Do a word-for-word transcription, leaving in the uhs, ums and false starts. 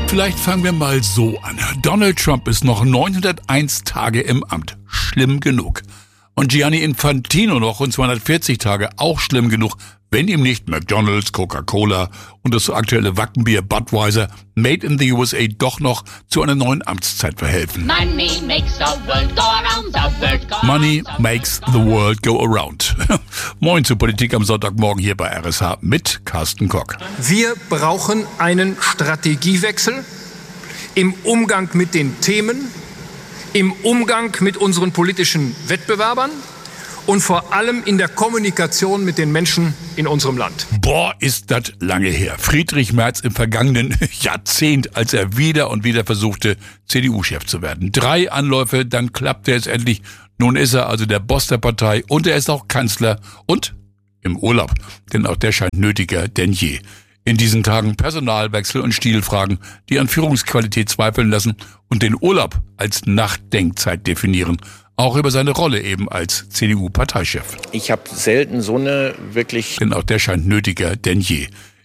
Vielleicht fangen wir mal so an. Donald Trump ist noch neunhunderteins Tage im Amt. Schlimm genug. Und Gianni Infantino noch rund zweihundertvierzig Tage. Auch schlimm genug, wenn ihm nicht McDonald's, Coca-Cola und das aktuelle Wackenbier Budweiser Made in the U S A doch noch zu einer neuen Amtszeit verhelfen. Money makes the world go around, the world go Money makes the world go around. Moin zur Politik am Sonntagmorgen hier bei R S H mit Carsten Kock. Wir brauchen einen Strategiewechsel im Umgang mit den Themen, im Umgang mit unseren politischen Wettbewerbern und vor allem in der Kommunikation mit den Menschen in unserem Land. Boah, ist das lange her. Friedrich Merz im vergangenen Jahrzehnt, als er wieder und wieder versuchte, C D U-Chef zu werden. Drei Anläufe, dann klappte es endlich. Nun ist er also der Boss der Partei und er ist auch Kanzler und im Urlaub. Denn auch der scheint nötiger denn je. In diesen Tagen Personalwechsel und Stilfragen, die an Führungsqualität zweifeln lassen und den Urlaub als Nachdenkzeit definieren. Auch über seine Rolle eben als C D U-Parteichef. Ich habe selten so eine wirklich... Denn auch der scheint nötiger denn je.